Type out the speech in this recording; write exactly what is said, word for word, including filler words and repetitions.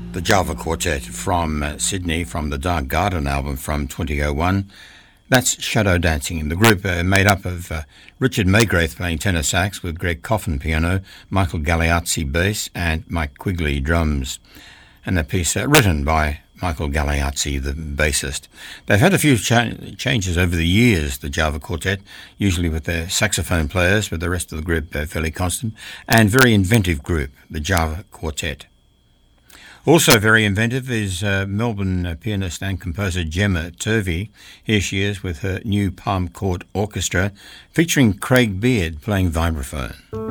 The Java Quartet from uh, Sydney, from the Dark Garden album from twenty oh one. That's Shadow Dancing. The group uh, made up of uh, Richard Maygraith playing tenor sax with Greg Coffin piano, Michael Galeazzi bass and Mike Quigley drums. And the piece uh, written by Michael Galeazzi, the bassist. They've had a few cha- changes over the years, the Java Quartet, usually with their saxophone players, but the rest of the group uh, fairly constant, and very inventive group, the Java Quartet. Also very inventive is uh, Melbourne uh, pianist and composer Gemma Turvey. Here she is with her new Palm Court Orchestra, featuring Craig Beard playing vibraphone.